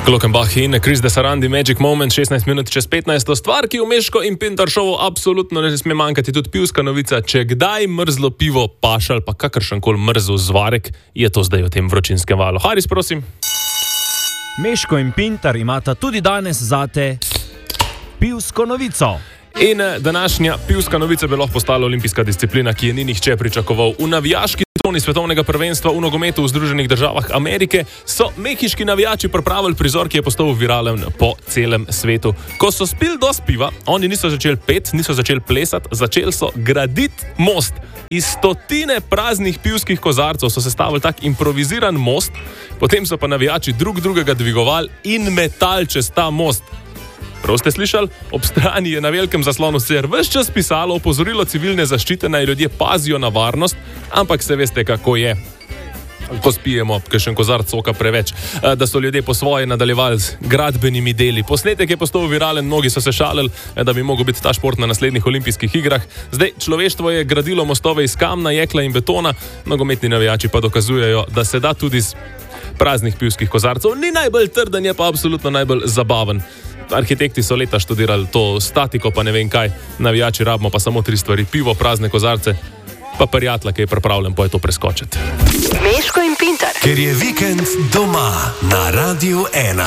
Glockenbach in Chris de Sarandi, Magic Moment, 16 minut čez 15. Stvar, ki v Meško in Pintar šovu absolutno ne sme manjkati, tudi pivska novica. Če kdaj mrzlo pivo, pašal pa kakršenkoli mrzel zvarek, je to zdaj v tem vročinskem valu. Haris, prosim. Meško in Pintar imata tudi danes zate pivsko novico. In današnja pivska novica bi lahko postala olimpijska disciplina, ki je ni nihče pričakoval. V navijaški troni svetovnega prvenstva v nogometu v Združenih državah Amerike so mehiški navijači pripravili prizor, ki je postal viralen po celem svetu. Ko so spili dosti piva, oni niso začeli peti, niso začeli plesati, začeli so graditi most. Iz stotine praznih pivskih kozarcev so sestavili tak improviziran most, potem so pa navijači drugega dvigovali in metali čez ta most. Prav ste slišali? Ob strani je na velikem zaslonu sicer ves čas pisalo opozorilo civilne zaščite, naj ljudje pazijo na varnost, ampak se veste, kako je, ko spijemo kakšen kozarc soka preveč, da so ljudje po svoje nadaljevali z gradbenimi deli. Posnetek je postal viralen, mnogi so se šalili, da bi mogel biti ta šport na naslednjih olimpijskih igrah. Zdaj, človeštvo je gradilo mostove iz kamna, jekla in betona, nogometni navijači pa dokazujejo, da se da tudi z praznih pivskih kozarcev. Ni najbolj trden, je pa absolutno najbolj zabaven. Arhitekti so leta študirali to statiko, pa ne vem kaj. Navijači rabimo pa samo 3 stvari: pivo, prazne kozarce, pa prijatelja, ki je pripravljen to preskočiti. Meško in Pintar. Ker je vikend doma na Radiu 1.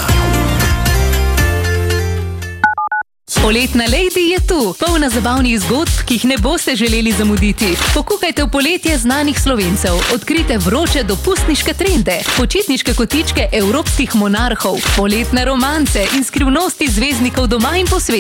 Poletna Lady je tu, polna zabavnih zgodb, ki jih ne boste želeli zamuditi. Pokukajte v poletje znanih Slovencev, odkrite vroče dopustniške trende, počitniške kotičke evropskih monarhov, poletne romance in skrivnosti zvezdnikov doma in po svetu.